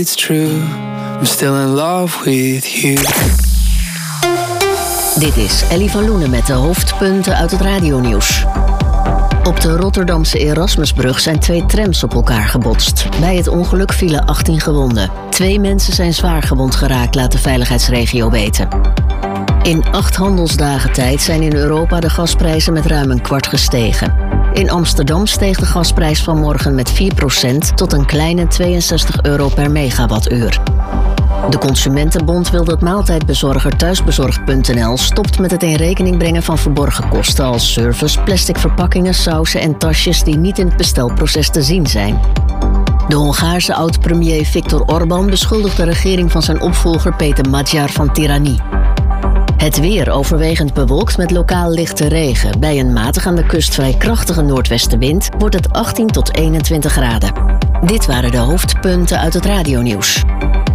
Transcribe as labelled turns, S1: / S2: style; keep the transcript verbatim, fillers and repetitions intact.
S1: It's true, I'm still in love with you.
S2: Dit is Ellie van Loenen met de hoofdpunten uit het radionieuws. Op de Rotterdamse Erasmusbrug zijn twee trams op elkaar gebotst. Bij het ongeluk vielen achttien gewonden. Twee mensen zijn zwaar gewond geraakt, laat de veiligheidsregio weten. In acht handelsdagen tijd zijn in Europa de gasprijzen met ruim een kwart gestegen. In Amsterdam steeg de gasprijs vanmorgen met vier procent tot een kleine tweeënzestig euro per megawattuur. De Consumentenbond wil dat maaltijdbezorger Thuisbezorgd punt n l stopt met het in rekening brengen van verborgen kosten als service, plastic verpakkingen, sauzen en tasjes die niet in het bestelproces te zien zijn. De Hongaarse oud-premier Viktor Orbán beschuldigt de regering van zijn opvolger Peter Magyar van tirannie. Het weer overwegend bewolkt met lokaal lichte regen. Bij een matig aan de kust vrij krachtige noordwestenwind wordt het achttien tot eenentwintig graden. Dit waren de hoofdpunten uit het radionieuws.